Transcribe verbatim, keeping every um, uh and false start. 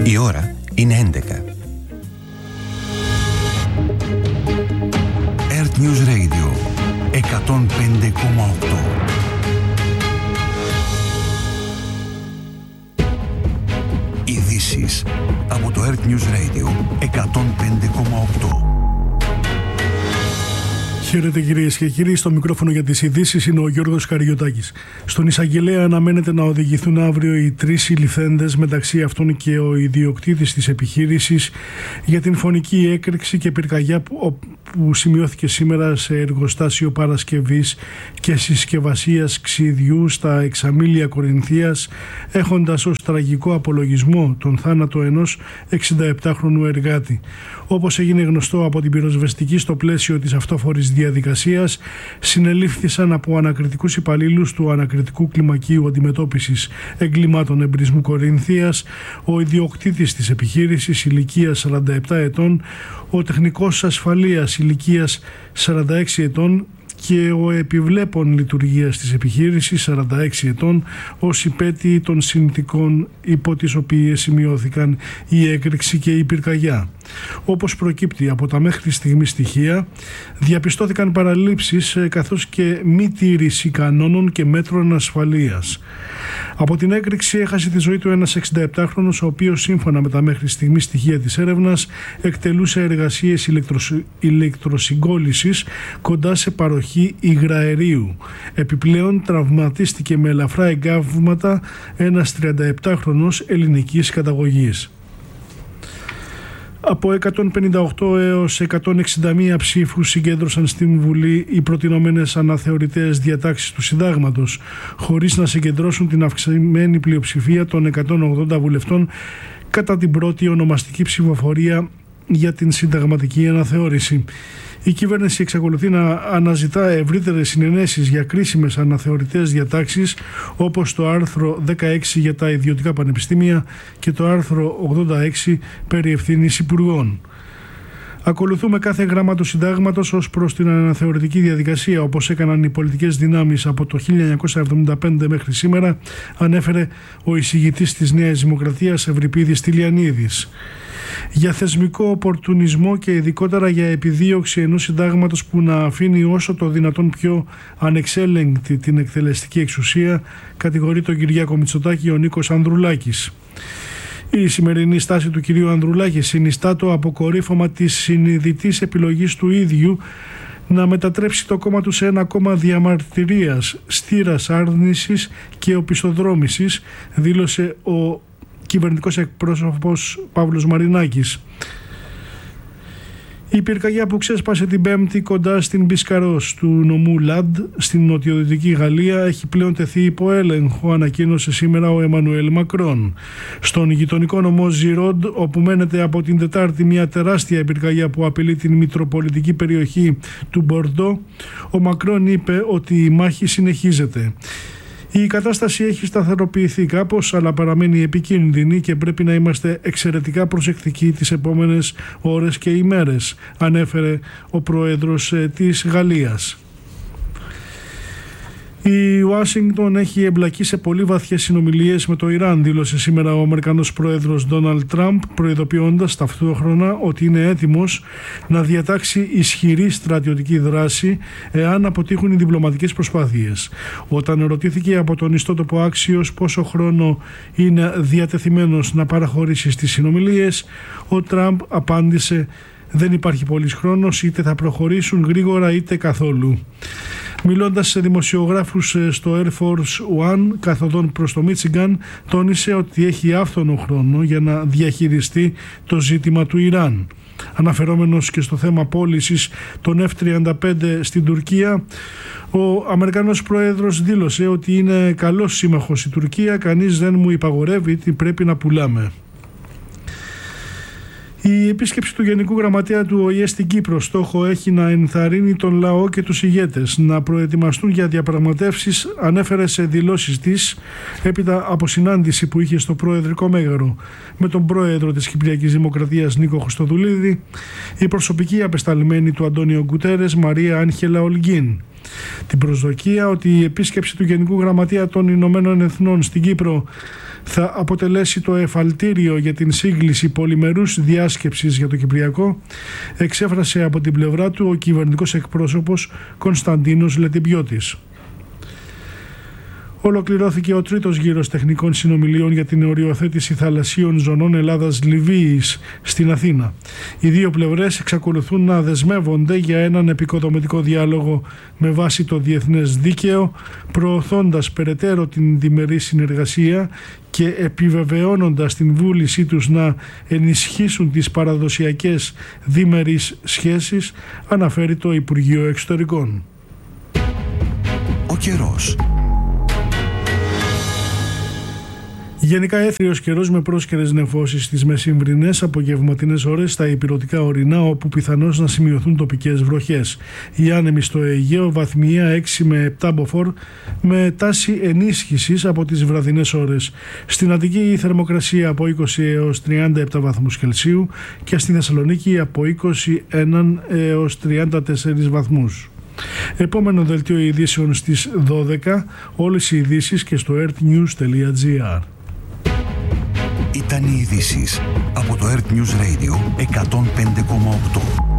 Η ώρα είναι έντεκα. Earth News Radio εκατόν πέντε κόμμα οκτώ. Ειδήσεις από το Earth News Radio εκατόν πέντε κόμμα οκτώ. Χαίρετε κυρίες και κύριοι, στο μικρόφωνο για τις ειδήσεις είναι ο Γιώργος Καριωτάκης. Στον εισαγγελέα αναμένεται να οδηγηθούν αύριο οι τρεις συλληφθέντες, μεταξύ αυτών και ο ιδιοκτήτης της επιχείρησης, για την φωνική έκρηξη και πυρκαγιά που, που σημειώθηκε σήμερα σε εργοστάσιο παρασκευής και συσκευασίας ξυδιού στα Εξαμήλια Κορινθίας, έχοντας ως τραγικό απολογισμό τον θάνατο ενός εξηνταεπτάχρονου εργάτη. Όπως έγινε γνωστό από την πυροσβεστική, στο πλαίσιο της αυτόφορης διαδικασίας συνελήφθησαν από ανακριτικούς υπαλλήλους του Ανακριτικού Κλιμακίου Αντιμετώπισης Εγκλημάτων Εμπρισμού Κορινθίας, ο ιδιοκτήτης της επιχείρησης ηλικίας σαράντα επτά ετών, ο τεχνικός ασφαλείας ηλικίας σαράντα έξι ετών και ο επιβλέπων λειτουργίας της επιχείρησης σαράντα έξι ετών, ως υπέτειοι των συνθηκών υπό τις οποίες σημειώθηκαν η έκρηξη και η πυρκαγιά. Όπως προκύπτει από τα μέχρι στιγμή στοιχεία, διαπιστώθηκαν παραλήψεις καθώς και μη τήρηση κανόνων και μέτρων ασφαλείας. Από την έκρηξη έχασε τη ζωή του ένας εξηνταεπτάχρονος, ο οποίος σύμφωνα με τα μέχρι στιγμή στοιχεία της έρευνας εκτελούσε εργασίες ηλεκτροσυ... ηλεκτροσυγκόλλησης κοντά σε παροχή υγραερίου. Επιπλέον τραυματίστηκε με ελαφρά εγκάβματα ένας τριανταεπτάχρονος ελληνικής καταγωγής. Από εκατόν πενήντα οκτώ έως εκατόν εξήντα μία ψήφους συγκέντρωσαν στην Βουλή οι προτινόμενες αναθεωρητές διατάξεις του Συντάγματος, χωρίς να συγκεντρώσουν την αυξημένη πλειοψηφία των εκατόν ογδόντα βουλευτών κατά την πρώτη ονομαστική ψηφοφορία για την συνταγματική αναθεώρηση. Η κυβέρνηση εξακολουθεί να αναζητά ευρύτερες συνενέσεις για κρίσιμες αναθεωρητές διατάξεις, όπως το άρθρο δεκαέξι για τα ιδιωτικά πανεπιστήμια και το άρθρο ογδόντα έξι περί ευθύνης υπουργών. Ακολουθούμε κάθε γράμμα του Συντάγματος ως προς την αναθεωρητική διαδικασία, όπως έκαναν οι πολιτικές δυνάμεις από το χίλια εννιακόσια εβδομήντα πέντε μέχρι σήμερα, ανέφερε ο εισηγητής της Νέας Δημοκρατίας Ευρυπίδης Τηλιανίδης. Για θεσμικό οπορτουνισμό και ειδικότερα για επιδίωξη ενός συντάγματος που να αφήνει όσο το δυνατόν πιο ανεξέλεγκτη την εκτελεστική εξουσία, κατηγορεί τον Κυριάκο Μητσοτάκη ο Νίκος Ανδρουλάκης. Η σημερινή στάση του κυρίου Ανδρουλάκη συνιστά το αποκορύφωμα της συνειδητής επιλογής του ίδιου να μετατρέψει το κόμμα του σε ένα κόμμα διαμαρτυρίας, στήρας άρνησης και οπισθοδρόμησης, δήλωσε ο κυβερνητικός εκπρόσωπος Παύλος Μαρινάκης. Η πυρκαγιά που ξέσπασε την Πέμπτη κοντά στην Μπισκαρός του νομού Λαντ στην νοτιοδυτική Γαλλία έχει πλέον τεθεί υπό έλεγχο, ανακοίνωσε σήμερα ο Εμμανουέλ Μακρόν. Στον γειτονικό νομό Ζιρόντ, όπου μένεται από την Τετάρτη μια τεράστια πυρκαγιά που απειλεί την μητροπολιτική περιοχή του Μπορντό, ο Μακρόν είπε ότι η μάχη συνεχίζεται. Η κατάσταση έχει σταθεροποιηθεί κάπως, αλλά παραμένει επικίνδυνη και πρέπει να είμαστε εξαιρετικά προσεκτικοί τις επόμενες ώρες και ημέρες, ανέφερε ο πρόεδρος της Γαλλίας. Η Ουάσιγκτον έχει εμπλακεί σε πολύ βαθιές συνομιλίες με το Ιράν, δήλωσε σήμερα ο Αμερικανός πρόεδρος Ντόναλντ Τραμπ, προειδοποιώντας ταυτόχρονα ότι είναι έτοιμος να διατάξει ισχυρή στρατιωτική δράση εάν αποτύχουν οι διπλωματικές προσπάθειες. Όταν ρωτήθηκε από τον ιστότοπο Άξιος πόσο χρόνο είναι διατεθειμένος να παραχωρήσει στις συνομιλίες, ο Τραμπ απάντησε: «Δεν υπάρχει πολύς χρόνος, είτε θα προχωρήσουν γρήγορα είτε καθόλου». Μιλώντας σε δημοσιογράφους στο Air Force One καθοδόν προς το Μίτσιγκαν, τόνισε ότι έχει άφθονο χρόνο για να διαχειριστεί το ζήτημα του Ιράν. Αναφερόμενος και στο θέμα πώλησης των εφ τριάντα πέντε στην Τουρκία, ο Αμερικανός πρόεδρος δήλωσε ότι είναι καλός σύμμαχος η Τουρκία, κανείς δεν μου υπαγορεύει τι πρέπει να πουλάμε. Η επίσκεψη του Γενικού Γραμματέα του Ο Η Ε στην Κύπρο στόχο έχει να ενθαρρύνει τον λαό και τους ηγέτες να προετοιμαστούν για διαπραγματεύσεις, ανέφερε σε δηλώσεις της έπειτα από συνάντηση που είχε στο Προεδρικό Μέγαρο με τον πρόεδρο της Κυπριακής Δημοκρατίας Νίκο Χριστοδουλίδη, η προσωπική απεσταλμένη του Αντώνιο Γκουτέρες Μαρία Άγχελα Ολγκίν. την προσδοκία ότι η επίσκεψη του Γενικού Γραμματεία των Ηνωμένων Εθνών στην Κύπρο θα αποτελέσει το εφαλτήριο για την σύγκληση πολυμερούς διάσκεψης για το Κυπριακό, εξέφρασε από την πλευρά του ο κυβερνητικός εκπρόσωπος Κωνσταντίνος Λετιμπιώτης. Ολοκληρώθηκε ο τρίτος γύρος τεχνικών συνομιλιών για την οριοθέτηση θαλασσίων ζωνών Ελλάδας-Λιβύης στην Αθήνα. Οι δύο πλευρές εξακολουθούν να δεσμεύονται για έναν επικοδομητικό διάλογο με βάση το διεθνές δίκαιο, προωθώντας περαιτέρω την διμερή συνεργασία και επιβεβαιώνοντας την βούλησή τους να ενισχύσουν τις παραδοσιακές διμερείς σχέσεις, αναφέρει το Υπουργείο Εξωτερικών. Ο καιρός. Γενικά έθριος καιρός με πρόσκαιρες νεφώσεις στις μεσημβρινές απογευματινές ώρες στα ηπειρωτικά ορεινά, όπου πιθανώς να σημειωθούν τοπικές βροχές. Οι άνεμοι στο Αιγαίο βαθμιαία έξι με επτά μποφόρ με τάση ενίσχυσης από τις βραδινές ώρες. Στην Αττική η θερμοκρασία από είκοσι έως τριάντα επτά βαθμούς Κελσίου και στη Θεσσαλονίκη από είκοσι ένα έως τριάντα τέσσερα βαθμούς. Επόμενο δελτίο ειδήσεων στις δώδεκα, όλες οι ειδήσεις και στο earthnews τελεία gr. Ήταν οι ειδήσεις από το Earth News Radio εκατόν πέντε κόμμα οκτώ.